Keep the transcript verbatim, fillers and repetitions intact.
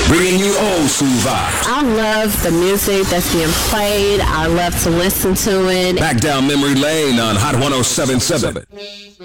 Bringing you old school vibes. I love the music that's being played. I love to listen to it. Back down memory lane on Hot one oh seven point seven.